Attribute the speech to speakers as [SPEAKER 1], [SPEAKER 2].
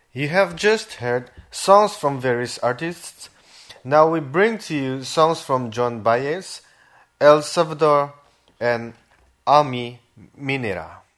[SPEAKER 1] You have just heard songs from various artists. Now we bring to you songs from John Baez, El Salvador, and Ami Minera.